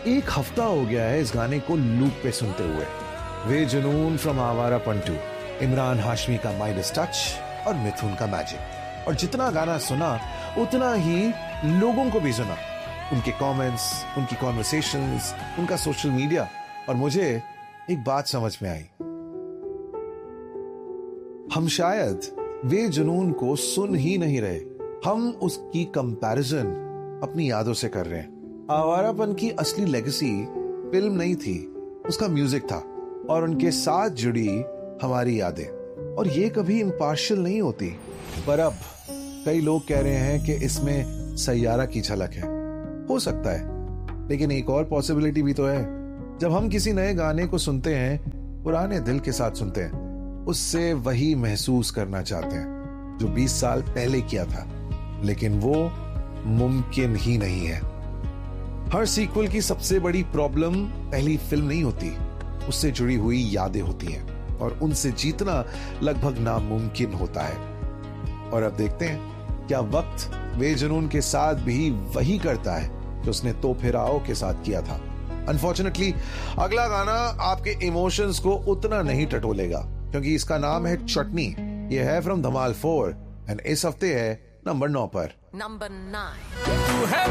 एक हफ्ता हो गया है इस गाने को लूप पे सुनते हुए। वे जुनून फ्रॉम आवारा पंटू, इमरान हाशमी का माइडस टच और मिथुन का मैजिक। और जितना गाना सुना उतना ही लोगों को भी सुना, उनके कमेंट्स, उनकी कॉन्वर्सेशंस, उनका सोशल मीडिया। और मुझे एक बात समझ में आई, हम शायद वे जुनून को सुन ही नहीं रहे, हम उसकी कंपैरिजन अपनी यादों से कर रहे हैं। आवारापन की असली लेगेसी फिल्म नहीं थी, उसका म्यूजिक था और उनके साथ जुड़ी हमारी यादें। और ये कभी इम्पार्शियल नहीं होती। पर अब कई लोग कह रहे हैं कि इसमें सैयारा की झलक है। हो सकता है, लेकिन एक और पॉसिबिलिटी भी तो है। जब हम किसी नए गाने को सुनते हैं, पुराने दिल के साथ सुनते हैं, उससे वही महसूस करना चाहते हैं जो 20 साल पहले किया था, लेकिन वो मुमकिन ही नहीं है। हर सीक्वल की सबसे बड़ी प्रॉब्लम पहली फिल्म नहीं होती, उससे जुड़ी हुई यादें होती हैं और उनसे जीतना लगभग नामुमकिन होता है। और अब देखते हैं क्या वक्त वे जुनून के साथ भी वही करता है जो उसने तो फिर आओ के साथ किया था। अनफॉर्चुनेटली अगला गाना आपके इमोशंस को उतना नहीं टटोलेगा, क्योंकि इसका नाम है चटनी। ये है फ्रॉम धमाल 4 एंड इस हफ्ते है नंबर 9 पर। नंबर 9।